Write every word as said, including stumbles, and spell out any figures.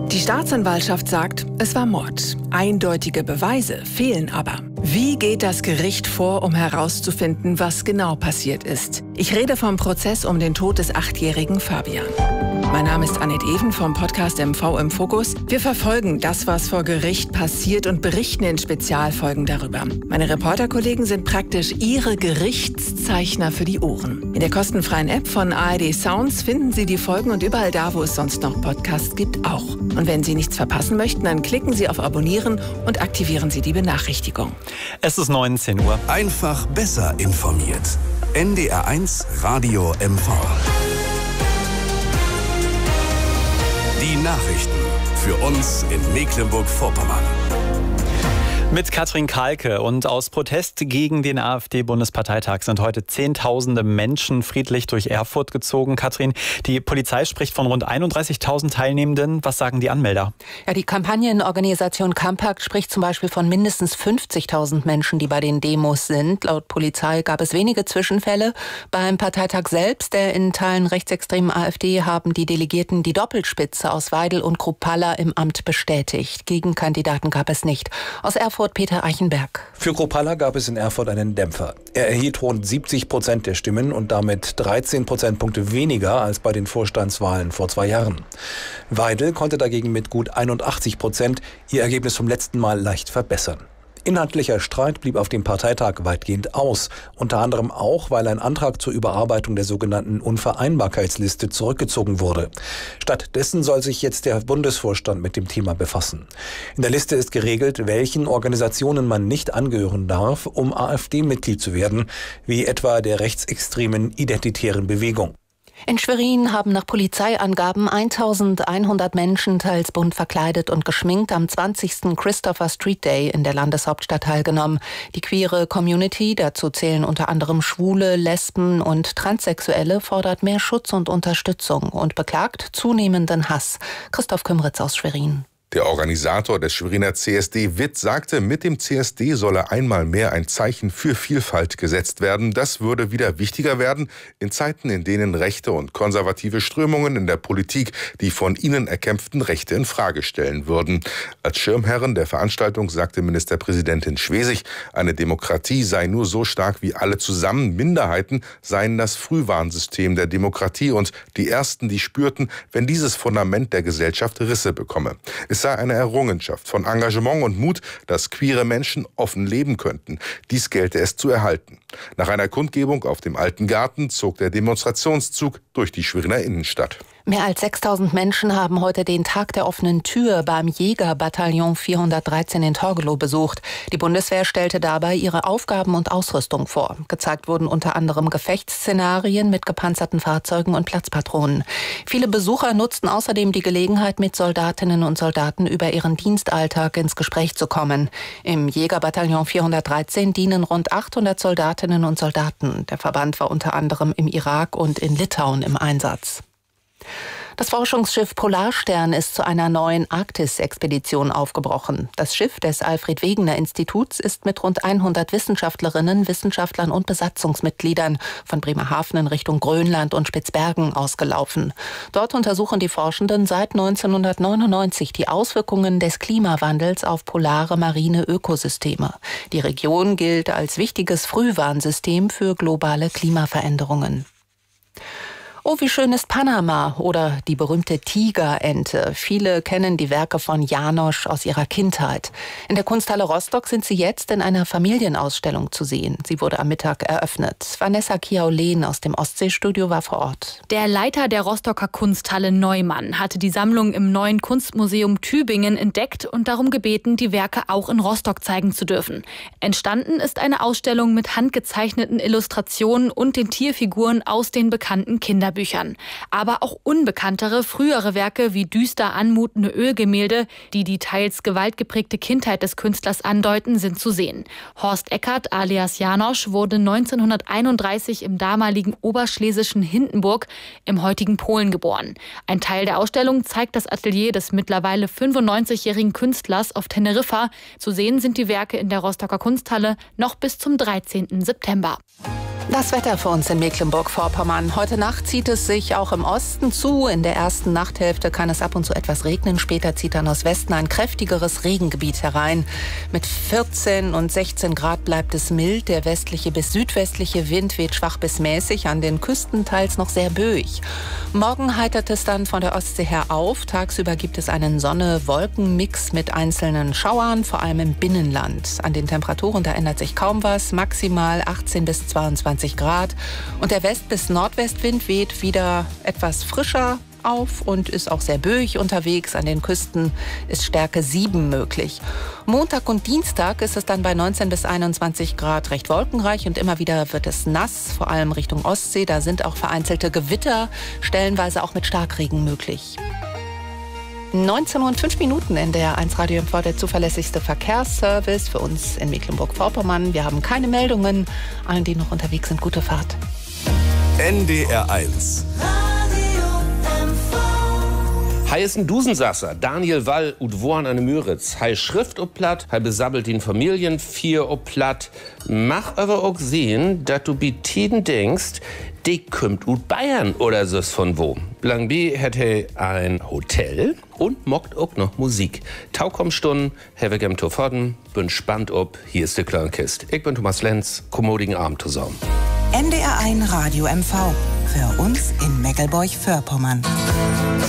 Die Staatsanwaltschaft sagt, es war Mord. Eindeutige Beweise fehlen aber. Wie geht das Gericht vor, um herauszufinden, was genau passiert ist? Ich rede vom Prozess um den Tod des achtjährigen Fabian. Mein Name ist Annette Even vom Podcast M V im Fokus. Wir verfolgen das, was vor Gericht passiert und berichten in Spezialfolgen darüber. Meine Reporterkollegen sind praktisch Ihre Gerichtszeichner für die Ohren. In der kostenfreien App von A R D Sounds finden Sie die Folgen und überall da, wo es sonst noch Podcasts gibt, auch. Und wenn Sie nichts verpassen möchten, dann klicken Sie auf Abonnieren und aktivieren Sie die Benachrichtigung. Es ist neunzehn Uhr. Einfach besser informiert. N D R eins Radio M V. Die Nachrichten für uns in Mecklenburg-Vorpommern. Mit Katrin Kahlke. Und aus Protest gegen den AfD-Bundesparteitag sind heute Zehntausende Menschen friedlich durch Erfurt gezogen. Katrin, die Polizei spricht von rund einunddreißigtausend Teilnehmenden. Was sagen die Anmelder? Ja, die Kampagnenorganisation Campact spricht zum Beispiel von mindestens fünfzigtausend Menschen, die bei den Demos sind. Laut Polizei gab es wenige Zwischenfälle. Beim Parteitag selbst, der in Teilen rechtsextremen AfD, haben die Delegierten die Doppelspitze aus Weidel und Kruppalla im Amt bestätigt. Gegenkandidaten gab es nicht. Aus Erfurt Peter Eichenberg. Für Kruppalla gab es in Erfurt einen Dämpfer. Er erhielt rund siebzig Prozent der Stimmen und damit dreizehn Prozentpunkte weniger als bei den Vorstandswahlen vor zwei Jahren. Weidel konnte dagegen mit gut einundachtzig Prozent ihr Ergebnis vom letzten Mal leicht verbessern. Inhaltlicher Streit blieb auf dem Parteitag weitgehend aus, unter anderem auch, weil ein Antrag zur Überarbeitung der sogenannten Unvereinbarkeitsliste zurückgezogen wurde. Stattdessen soll sich jetzt der Bundesvorstand mit dem Thema befassen. In der Liste ist geregelt, welchen Organisationen man nicht angehören darf, um AfD-Mitglied zu werden, wie etwa der rechtsextremen Identitären Bewegung. In Schwerin haben nach Polizeiangaben eintausendeinhundert Menschen, teils bunt verkleidet und geschminkt, am zwanzigsten Christopher Street Day in der Landeshauptstadt teilgenommen. Die queere Community, dazu zählen unter anderem Schwule, Lesben und Transsexuelle, fordert mehr Schutz und Unterstützung und beklagt zunehmenden Hass. Christoph Kümritz aus Schwerin. Der Organisator des Schweriner C S D, Witt, sagte, mit dem C S D solle einmal mehr ein Zeichen für Vielfalt gesetzt werden. Das würde wieder wichtiger werden in Zeiten, in denen rechte und konservative Strömungen in der Politik die von ihnen erkämpften Rechte in Frage stellen würden. Als Schirmherrin der Veranstaltung sagte Ministerpräsidentin Schwesig, eine Demokratie sei nur so stark wie alle zusammen. Minderheiten seien das Frühwarnsystem der Demokratie und die Ersten, die spürten, wenn dieses Fundament der Gesellschaft Risse bekomme. Es sei eine Errungenschaft von Engagement und Mut, dass queere Menschen offen leben könnten. Dies gelte es zu erhalten. Nach einer Kundgebung auf dem Alten Garten zog der Demonstrationszug durch die Schweriner Innenstadt. Mehr als sechstausend Menschen haben heute den Tag der offenen Tür beim Jägerbataillon vierhundertdreizehn in Torgelow besucht. Die Bundeswehr stellte dabei ihre Aufgaben und Ausrüstung vor. Gezeigt wurden unter anderem Gefechtsszenarien mit gepanzerten Fahrzeugen und Platzpatronen. Viele Besucher nutzten außerdem die Gelegenheit, mit Soldatinnen und Soldaten über ihren Dienstalltag ins Gespräch zu kommen. Im Jägerbataillon vierhundertdreizehn dienen rund achthundert Soldatinnen und Soldaten. Der Verband war unter anderem im Irak und in Litauen im Einsatz. Das Forschungsschiff Polarstern ist zu einer neuen Arktis-Expedition aufgebrochen. Das Schiff des Alfred-Wegener-Instituts ist mit rund hundert Wissenschaftlerinnen, Wissenschaftlern und Besatzungsmitgliedern von Bremerhaven in Richtung Grönland und Spitzbergen ausgelaufen. Dort untersuchen die Forschenden seit neunzehnhundertneunundneunzig die Auswirkungen des Klimawandels auf polare marine Ökosysteme. Die Region gilt als wichtiges Frühwarnsystem für globale Klimaveränderungen. Oh, wie schön ist Panama oder die berühmte Tigerente. Viele kennen die Werke von Janosch aus ihrer Kindheit. In der Kunsthalle Rostock sind sie jetzt in einer Familienausstellung zu sehen. Sie wurde am Mittag eröffnet. Vanessa Kiaulén aus dem Ostseestudio war vor Ort. Der Leiter der Rostocker Kunsthalle Neumann hatte die Sammlung im Neuen Kunstmuseum Tübingen entdeckt und darum gebeten, die Werke auch in Rostock zeigen zu dürfen. Entstanden ist eine Ausstellung mit handgezeichneten Illustrationen und den Tierfiguren aus den bekannten Kinderbüchern. Büchern. Aber auch unbekanntere, frühere Werke wie düster anmutende Ölgemälde, die die teils gewaltgeprägte Kindheit des Künstlers andeuten, sind zu sehen. Horst Eckert alias Janosch wurde neunzehnhunderteinunddreißig im damaligen oberschlesischen Hindenburg im heutigen Polen geboren. Ein Teil der Ausstellung zeigt das Atelier des mittlerweile fünfundneunzigjährigen Künstlers auf Teneriffa. Zu sehen sind die Werke in der Rostocker Kunsthalle noch bis zum dreizehnten September. Das Wetter für uns in Mecklenburg-Vorpommern. Heute Nacht zieht es sich auch im Osten zu. In der ersten Nachthälfte kann es ab und zu etwas regnen. Später zieht dann aus Westen ein kräftigeres Regengebiet herein. Mit vierzehn und sechzehn Grad bleibt es mild. Der westliche bis südwestliche Wind weht schwach bis mäßig, an den Küsten teils noch sehr böig. Morgen heitert es dann von der Ostsee her auf. Tagsüber gibt es einen Sonne-Wolken-Mix mit einzelnen Schauern, vor allem im Binnenland. An den Temperaturen, da ändert sich kaum was. Maximal achtzehn bis zweiundzwanzig Grad. Und der West- bis Nordwestwind weht wieder etwas frischer auf und ist auch sehr böig unterwegs. An den Küsten ist Stärke sieben möglich. Montag und Dienstag ist es dann bei neunzehn bis einundzwanzig Grad recht wolkenreich und immer wieder wird es nass, vor allem Richtung Ostsee. Da sind auch vereinzelte Gewitter, stellenweise auch mit Starkregen möglich. neunzehn Uhr und fünf Minuten in der eins Radio M V, der zuverlässigste Verkehrsservice für uns in Mecklenburg-Vorpommern. Wir haben keine Meldungen. Allen, die noch unterwegs sind, gute Fahrt. N D R eins. Hei ist ein Dusensasser, Daniel Wall und Woan an Müritz. Hei Schrift ob Platt, hei besabbelt den Familien vier ob Platt. Mach aber auch sehen, dass du bi Tiden denkst, die kümmt ut Bayern oder so's von wo. Lang B hat he ein Hotel und mockt auch noch Musik. Taukommstunden, have gem to fodden, bin spannt ob, hier ist de Klörnkist. Ich bin Thomas Lenz, kommodigen Abend zusammen. N D R eins Radio M V, für uns in Meckelburg-Vorpommern.